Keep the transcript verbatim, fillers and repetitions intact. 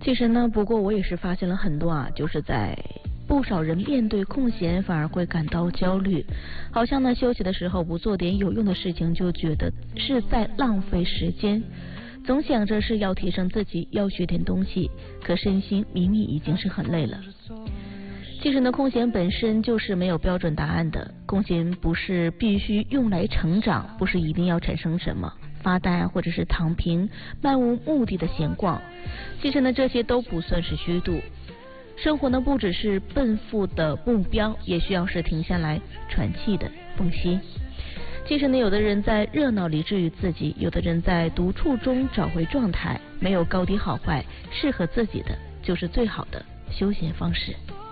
其实呢，不过我也是发现了很多啊，就是在不少人面对空闲反而会感到焦虑，好像呢休息的时候不做点有用的事情就觉得是在浪费时间，总想着是要提升自己，要学点东西，可身心明明已经是很累了。其实呢，空闲本身就是没有标准答案的，空闲不是必须用来成长，不是一定要产生什么发呆或者是躺平漫无目的的闲逛，其实呢这些都不算是虚度。生活呢不只是奔赴的目标，也需要是停下来喘气的缝隙。其实呢，有的人在热闹里治愈自己，有的人在独处中找回状态，没有高低好坏，适合自己的就是最好的休闲方式。